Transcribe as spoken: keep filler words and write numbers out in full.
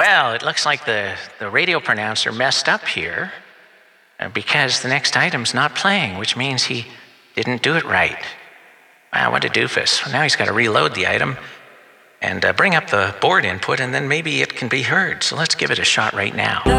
Well, it looks like the, the radio pronouncer messed up here uh, because the next item's not playing, which means he didn't do it right. Wow, what a doofus. Well, now he's got to reload the item and uh, bring up the board input, and then maybe it can be heard. So let's give it a shot right now.